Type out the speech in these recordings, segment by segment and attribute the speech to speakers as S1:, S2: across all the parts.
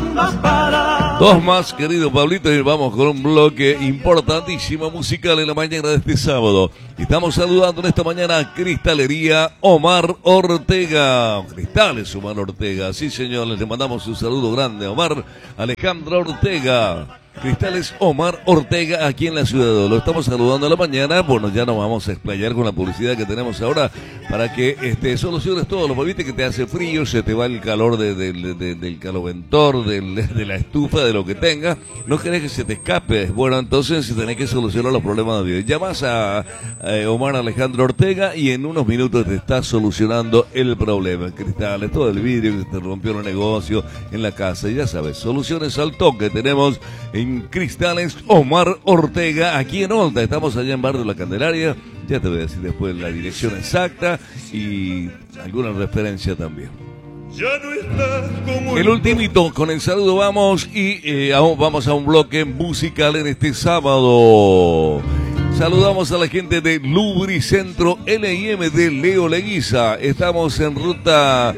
S1: Dos más, querido Pablito, y vamos con un bloque importantísimo musical en la mañana de este sábado. Estamos saludando en esta mañana a Cristalería Omar Ortega. Cristales Omar Ortega, sí señor, les mandamos un saludo grande a Omar Alejandro Ortega. Cristales Omar Ortega aquí en la ciudad de Olo. Estamos saludando a la mañana. Bueno, ya nos vamos a explayar con la publicidad que tenemos ahora para que soluciones todo. Lo viste que te hace frío, se te va el calor del caloventor, de la estufa, de lo que tengas. No querés que se te escape. Bueno, entonces tenés que solucionar los problemas de vida. Llamas a Omar Alejandro Ortega y en unos minutos te está solucionando el problema. Cristales, todo el vidrio que te rompió el negocio en la casa. Y ya sabes, soluciones al toque tenemos en Cristales Omar Ortega, aquí en Olta. Estamos allá en Barrio La Candelaria. Ya te voy a decir después la dirección exacta y alguna referencia también. El ultimito, con el saludo vamos y vamos a un bloque musical en este sábado. Saludamos a la gente de Lubricentro L&M de Leo Leguiza. Estamos en ruta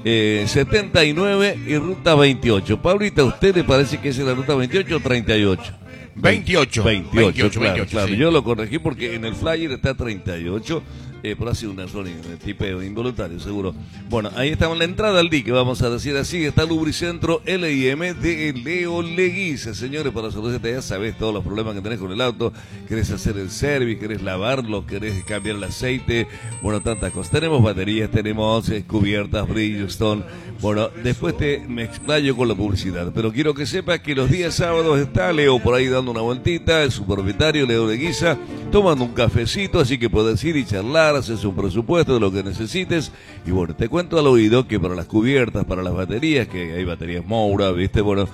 S1: 79 y ruta 28. Pablita, ¿a usted le parece que es la ruta 28 o 38?
S2: 28.
S1: 28, claro.
S2: Sí.
S1: Yo lo corregí porque en el flyer está 38, pero ha sido un error tipeo involuntario, seguro. Bueno, ahí estamos en la entrada al dique, vamos a decir así. Está Lubricentro L&M de Leo Leguiza. Señores, para solucionarte, ya sabes todos los problemas que tenés con el auto. Querés hacer el service, querés lavarlo, querés cambiar el aceite. Bueno, tantas cosas. Tenemos baterías, tenemos cubiertas, Bridgestone. Bueno, después me explayo con la publicidad, pero quiero que sepas que los días sábados está Leo por ahí dando una vueltita, es su propietario, Leo Leguiza, tomando un cafecito, así que puedes ir y charlar, haces un presupuesto de lo que necesites. Y bueno, te cuento al oído que para las cubiertas, para las baterías, que hay baterías Moura, ¿viste? Bueno,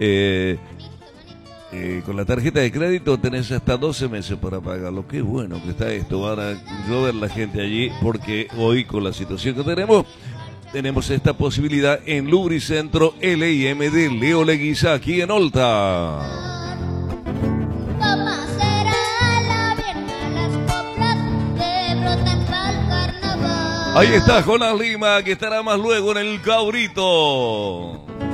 S1: con la tarjeta de crédito tenés hasta 12 meses para pagarlo. Qué bueno que está esto. Van a llover la gente allí porque hoy con la situación que tenemos esta posibilidad en Lubricentro L&M de Leo Leguiza aquí en Olta. Ahí está Jonás Lima, que estará más luego en el Cabrito.